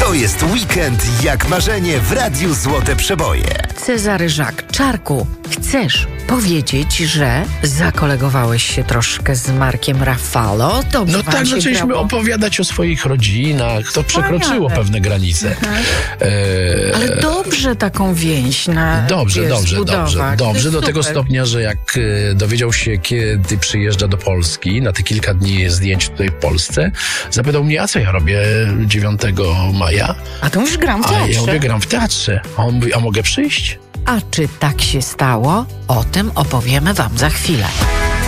To jest weekend jak marzenie w Radiu Złote Przeboje. Cezary Żak, Czarku, chcesz powiedzieć, że zakolegowałeś się troszkę z Markiem Ruffalo? Dobrze No wam tak, się zaczęliśmy grało? opowiadać o swoich rodzinach. To przekroczyło pewne granice. Ale dobrze taką więź na Dobrze. zbudować. Dobrze, do To tego super. stopnia, że jak dowiedział się, kiedy przyjeżdża do Polski, na te kilka dni zdjęć tutaj w Polsce, zapytał mnie, a co ja robię 9 maja? A to już gram w A ja teatrze. mówię, gram w teatrze. A on mówi, a mogę przyjść? A czy tak się stało? O tym opowiemy wam za chwilę.